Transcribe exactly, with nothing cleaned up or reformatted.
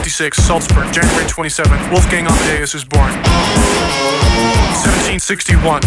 fifty-six, Salzburg, January twenty-seventh, Wolfgang Amadeus is born. seventeen sixty-one,